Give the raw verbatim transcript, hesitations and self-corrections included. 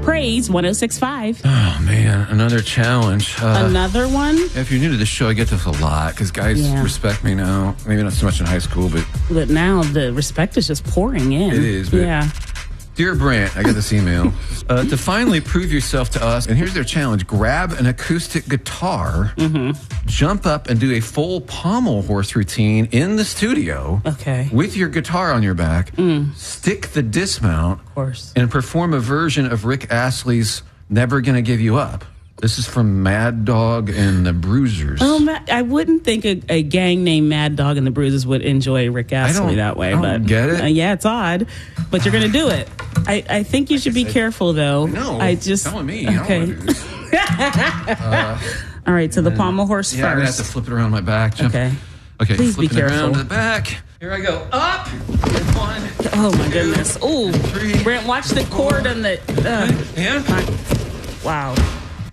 Praise one oh six point five. Oh, man. Another challenge. Uh, Another one? If you're new to the show, I get this a lot because guys Yeah. respect me now. Maybe not so much in high school, but But now the respect is just pouring in. it is. But Yeah. Dear Brant, I got this email. Uh, to finally prove yourself to us, and here's their challenge. Grab an acoustic guitar, Mm-hmm. jump up and do a full pommel horse routine in the studio. Okay. With your guitar on your back. Mm. Stick the dismount. Of course. And perform a version of Rick Astley's Never Gonna Give You Up. This is from Mad Dog and the Bruisers. Oh, Ma- I wouldn't think a, a gang named Mad Dog and the Bruises would enjoy Rick Astley that way. I don't but get it. Uh, yeah, it's odd, but you're going to do it. I, I think you should be careful, though. No, I just telling me. Okay. I don't wanna do this. uh, All right, so the pommel horse yeah, I'm gonna have to first. flip it around my back. Jump. Okay. Okay, Please be flipping it around careful. to the back. Here I go. Up. One. Oh my goodness. Ooh. Three. Brent, watch the cord and the. Uh, Yeah. Wow.